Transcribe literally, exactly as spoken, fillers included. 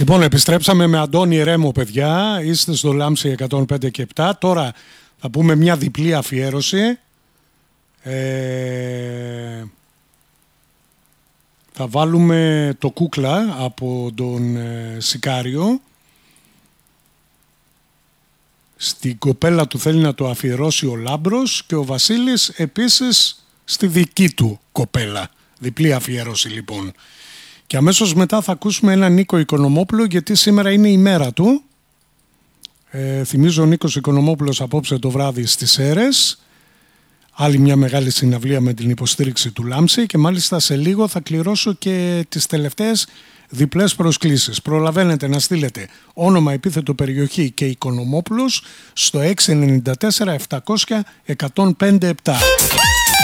Λοιπόν, επιστρέψαμε με Αντώνη Ρέμο, παιδιά. Είστε στο Λάμψη εκατόν πέντε και επτά. Τώρα θα πούμε μια διπλή αφιέρωση. Ε... Θα βάλουμε το Κούκλα από τον ε, Σικάριο. Στην κοπέλα του θέλει να το αφιερώσει ο Λάμπρος και ο Βασίλης επίσης στη δική του κοπέλα. Διπλή αφιέρωση λοιπόν. Και αμέσως μετά θα ακούσουμε έναν Νίκο Οικονομόπουλο, γιατί σήμερα είναι η μέρα του. Ε, θυμίζω ο Νίκος Οικονομόπουλος απόψε το βράδυ στις Σέρρες. Άλλη μια μεγάλη συναυλία με την υποστήριξη του Λάμψη, και μάλιστα σε λίγο θα κληρώσω και τις τελευταίες διπλές προσκλήσεις. Προλαβαίνετε να στείλετε όνομα, επίθετο, περιοχή και Οικονομόπουλος στο έξι εννιά τέσσερα επτακόσια εκατόν πέντε επτά.